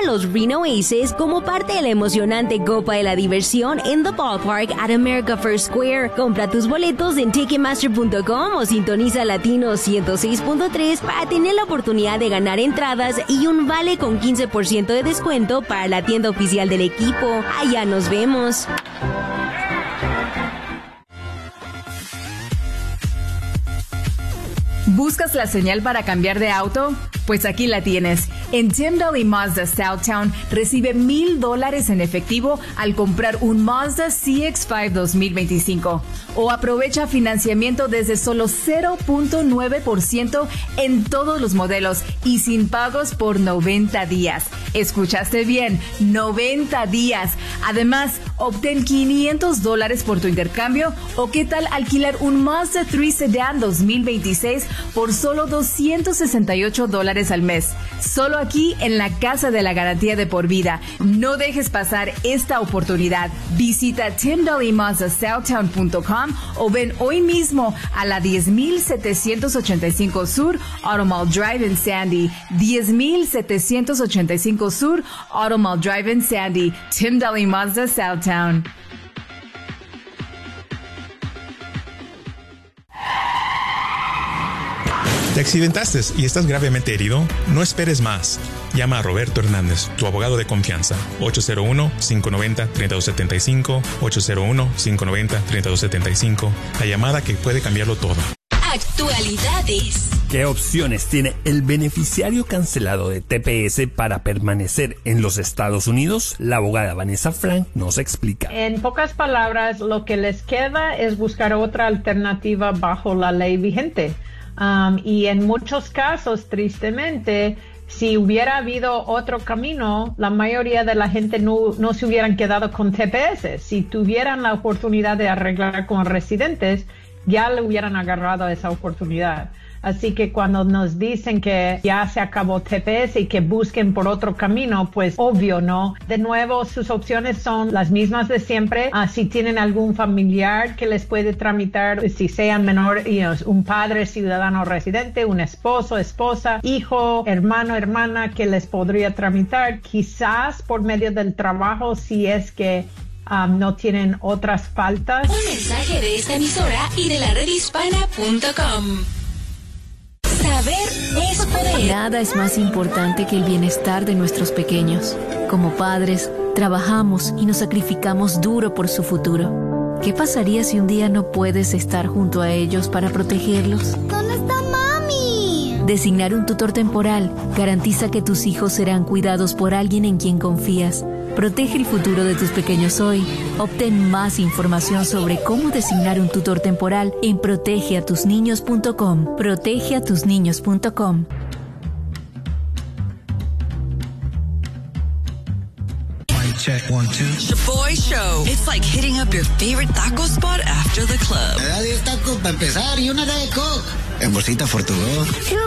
los Reno Aces como parte de la emocionante Copa de la Diversión en The Ballpark at America First Square. Compra tus boletos en Ticketmaster.com o sintoniza Latino 106.3 para tener la oportunidad de ganar entradas y un vale con 15% de descuento para la tienda oficial del equipo. Allá nos vemos. ¿Buscas la señal para cambiar de auto? Pues aquí la tienes. En Tyndall y Mazda Southtown recibe $1,000 en efectivo al comprar un Mazda CX-5 2025. O aprovecha financiamiento desde solo 0.9% en todos los modelos y sin pagos por 90 días. ¿Escuchaste bien? 90 días. Además, obtén $500 por tu intercambio o qué tal alquilar un Mazda 3 Sedan 2026 por solo $268 al mes. Solo aquí en la Casa de la Garantía de por vida. No dejes pasar esta oportunidad. Visita TyndallMazdaSouthtown.com o ven hoy mismo a la 10,785 Sur Automall Drive en Sandy. 10,785 Sur Automall Drive en Sandy. Tyndall Mazda Southtown. ¿Te accidentaste y estás gravemente herido? No esperes más. Llama a Roberto Hernández, tu abogado de confianza. 801-590-3275, 801-590-3275. La llamada que puede cambiarlo todo. Actualidades. ¿Qué opciones tiene el beneficiario cancelado de TPS para permanecer en los Estados Unidos? La abogada Vanessa Frank nos explica. En pocas palabras, lo que les queda es buscar otra alternativa bajo la ley vigente. Y en muchos casos, tristemente, si hubiera habido otro camino, la mayoría de la gente no se hubieran quedado con TPS. Si tuvieran la oportunidad de arreglar con residentes, ya le hubieran agarrado esa oportunidad. Así que cuando nos dicen que ya se acabó TPS y que busquen por otro camino, pues obvio, ¿no? De nuevo, sus opciones son las mismas de siempre. Si tienen algún familiar que les puede tramitar, si sean menor, un padre ciudadano residente, un esposo, esposa, hijo, hermano, hermana que les podría tramitar, quizás por medio del trabajo, si es que no tienen otras faltas. Un mensaje de esta emisora y de la redhispana.com. Saber es poder. Nada es más importante que el bienestar de nuestros pequeños. Como padres, trabajamos y nos sacrificamos duro por su futuro. ¿Qué pasaría si un día no puedes estar junto a ellos para protegerlos? ¿Dónde está mami? Designar un tutor temporal garantiza que tus hijos serán cuidados por alguien en quien confías. Protege el futuro de tus pequeños hoy. Obtén más información sobre cómo designar un tutor temporal en protegeatusniños.com. Protegeatusniños.com. Check 1, 2. The Boy Show. It's like hitting up your favorite taco spot after the club. Me da 10 tacos para empezar y una de Coke. En bolsita Fortugo.